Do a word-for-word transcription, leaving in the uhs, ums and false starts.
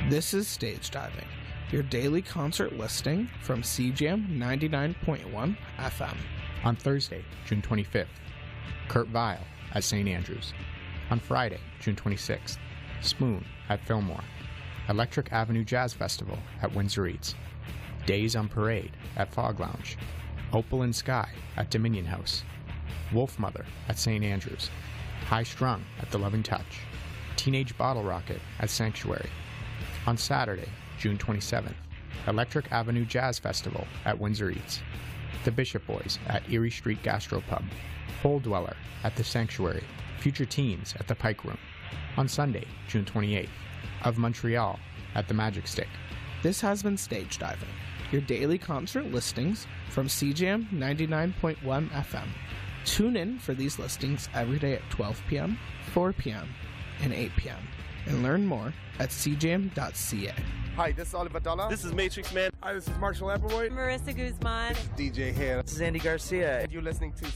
This is Stage Diving, your daily concert listing from C J A M ninety-nine point one F M. On Thursday, June twenty-fifth, Kurt Vile at Saint Andrews. On Friday, June twenty-sixth, Spoon at Fillmore. Electric Avenue Jazz Festival at Windsor Eats. Days on Parade at Fog Lounge. Opal and Sky at Dominion House. Wolfmother at Saint Andrews. High Strung at The Loving Touch. Teenage Bottle Rocket at Sanctuary. On Saturday, June twenty-seventh, Electric Avenue Jazz Festival at Windsor Eats. The Bishop Boys at Erie Street Gastropub. Hole Dweller at The Sanctuary. Future Teens at the Pike Room. On Sunday, June twenty-eighth, Of Montreal at the Magic Stick. This has been Stage Diving, your daily concert listings from C J A M ninety-nine point one F M. Tune in for these listings every day at twelve p.m., four p.m., and eight p.m. and learn more at c j m dot c a. Hi, this is Oliver Dollar. This is Matrix Man. Hi, this is Marshall Applewhite. Marissa Guzman. D J here. This is Andy Garcia. You're listening to